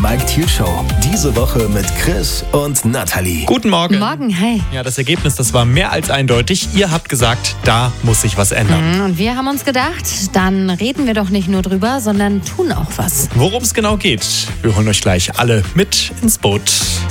Mike Thiel Show. Diese Woche mit Chris und Nathalie. Guten Morgen. Morgen, hey. Ja, das Ergebnis, das war mehr als eindeutig. Ihr habt gesagt, da muss sich was ändern. Und wir haben uns gedacht, dann reden wir doch nicht nur drüber, sondern tun auch was. Worum es genau geht, wir holen euch gleich alle mit ins Boot.